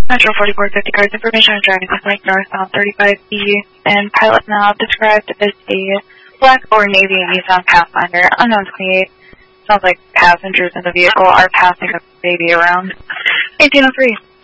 Metro 4450 cars information on driving complaint northbound 35E and pilot now described as a black or navy Nissan Pathfinder, unknown 28. Sounds like passengers in the vehicle are passing a baby around. 1803.